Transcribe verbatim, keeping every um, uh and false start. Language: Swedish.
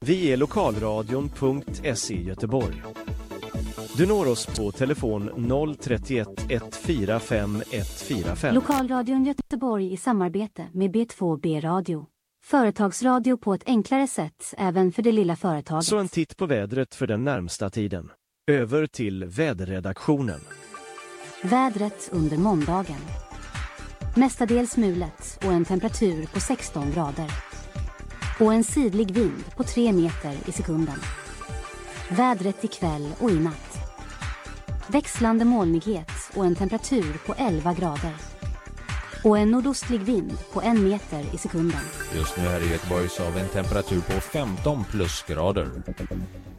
Vi är lokalradion punkt se Göteborg. Du når oss på telefon noll tre ett ett fyra fem ett fyra fem. Lokalradion Göteborg i samarbete med B två B Radio. Företagsradio på ett enklare sätt även för det lilla företaget. Så en titt på vädret för den närmsta tiden. Över till väderredaktionen. Vädret under måndagen. Mestadels mulet och en temperatur på sexton grader. Och en sidlig vind på tre meter i sekunden. Vädret ikväll och i natt. Växlande molnighet och en temperatur på elva grader. Och en nordostlig vind på en meter i sekunden. Just nu här i Göteborg så har vi en temperatur på femton plusgrader.